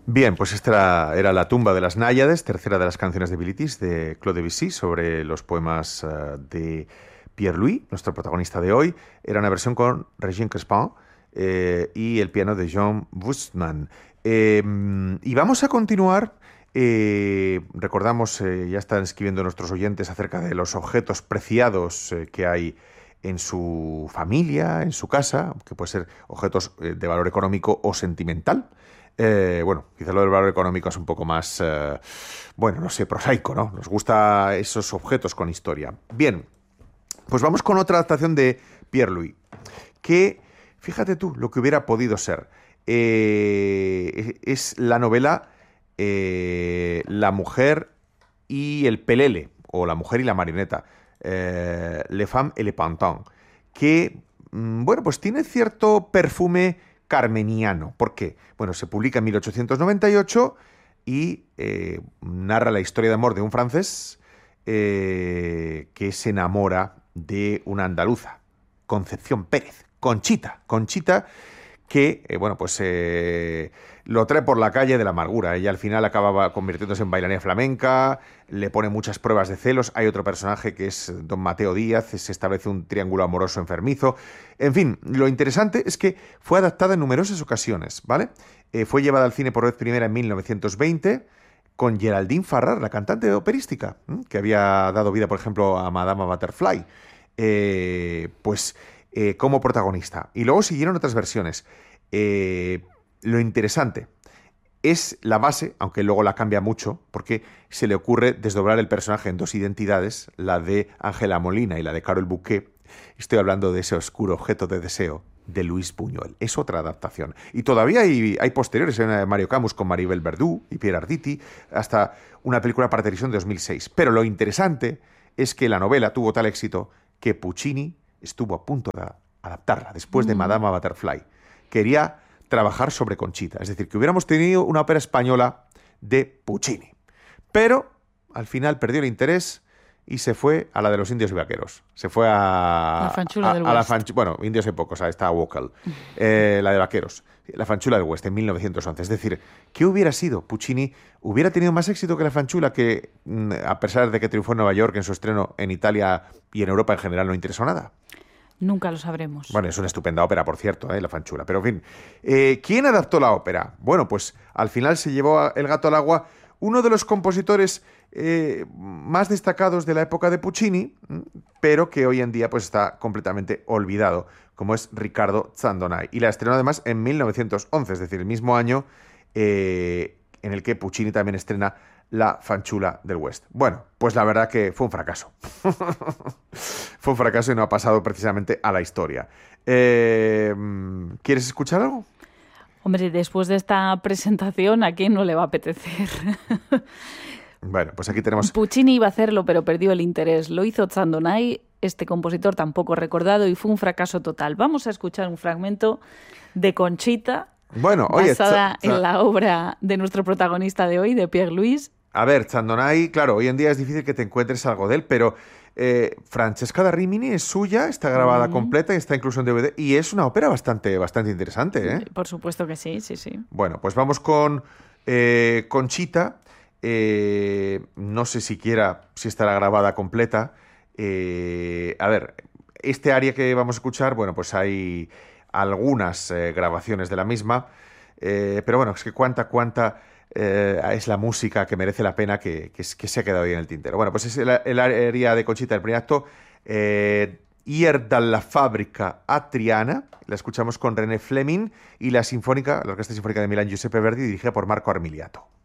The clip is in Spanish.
Bien, pues esta era La tumba de las náyades, tercera de las canciones de Bilitis de Claude Debussy sobre los poemas de Pierre Louis, nuestro protagonista de hoy. Era una versión con Regine Crespin y el piano de Jean Wustman. Y vamos a continuar. Recordamos, ya están escribiendo nuestros oyentes acerca de los objetos preciados que hay en su familia, en su casa, que pueden ser objetos de valor económico o sentimental. Bueno, quizá lo del valor económico es un poco más, bueno, no sé, prosaico, ¿no? Nos gusta esos objetos con historia. Bien, pues vamos con otra adaptación de Pierre Louis, que, fíjate tú, lo que hubiera podido ser. Es la novela La mujer y el pelele, o La mujer y la marioneta, Les femmes et le pantin, que, bueno, pues tiene cierto perfume carmeniano. ¿Por qué? Bueno, se publica en 1898 y narra la historia de amor de un francés que se enamora de una andaluza, Concepción Pérez, Conchita, que, bueno, pues lo trae por la calle de la amargura. Ella al final acaba convirtiéndose en bailarina flamenca, le pone muchas pruebas de celos. Hay otro personaje que es don Mateo Díaz, se establece un triángulo amoroso enfermizo. En fin, lo interesante es que fue adaptada en numerosas ocasiones, ¿vale? Fue llevada al cine por vez primera en 1920 con Geraldine Farrar, la cantante operística, que había dado vida, por ejemplo, a Madama Butterfly, como protagonista. Y luego siguieron otras versiones. Lo interesante es la base, aunque luego la cambia mucho, porque se le ocurre desdoblar el personaje en dos identidades, la de Ángela Molina y la de Carol Bouquet. Estoy hablando de ese oscuro objeto de deseo de Luis Buñuel. Es otra adaptación. Y todavía hay posteriores, hay una de Mario Camus con Maribel Verdú y Pierre Arditi, hasta una película para televisión de 2006. Pero lo interesante es que la novela tuvo tal éxito que Puccini estuvo a punto de adaptarla después de Madama Butterfly. Quería trabajar sobre Conchita, es decir, que hubiéramos tenido una ópera española de Puccini. Pero al final perdió el interés y se fue a la de los indios y vaqueros. Se fue La Fanchula del West. Bueno, indios hay pocos, está Vocal. La de vaqueros. La Fanchula del West, en 1911. Es decir, ¿qué hubiera sido? Puccini hubiera tenido más éxito que La Fanchula, que a pesar de que triunfó en Nueva York en su estreno, en Italia y en Europa en general no interesó nada. Nunca lo sabremos. Bueno, es una estupenda ópera, por cierto, La Fanchula. Pero, en fin, ¿quién adaptó la ópera? Bueno, pues al final se llevó el gato al agua uno de los compositores más destacados de la época de Puccini, pero que hoy en día pues está completamente olvidado, como es Riccardo Zandonai. Y la estrenó además en 1911, es decir, el mismo año en el que Puccini también estrena La Fanchula del West. Bueno, pues la verdad que fue un fracaso. Fue un fracaso y no ha pasado precisamente a la historia. ¿Quieres escuchar algo? Hombre, después de esta presentación, ¿a quién no le va a apetecer? Bueno, pues aquí tenemos... Puccini iba a hacerlo, pero perdió el interés. Lo hizo Zandonai, este compositor tampoco recordado, y fue un fracaso total. Vamos a escuchar un fragmento de Conchita, bueno, oye, basada en la obra de nuestro protagonista de hoy, de Pierre Louis. A ver, Zandonai, claro, hoy en día es difícil que te encuentres algo de él, pero Francesca da Rimini es suya, está grabada completa y está incluso en DVD, y es una ópera bastante interesante, ¿eh? Por supuesto que sí, sí, sí. Bueno, pues vamos con Conchita. No sé siquiera si estará grabada completa. A ver, este aria que vamos a escuchar, bueno, pues hay algunas grabaciones de la misma, pero bueno, es que cuánta es la música que merece la pena que se ha quedado ahí en el tintero. Bueno, pues es el aria de Conchita del primer acto, Ir dalla fabbrica a Triana, la escuchamos con René Fleming, y la Orquesta Sinfónica de Milán Giuseppe Verdi, dirigida por Marco Armiliato.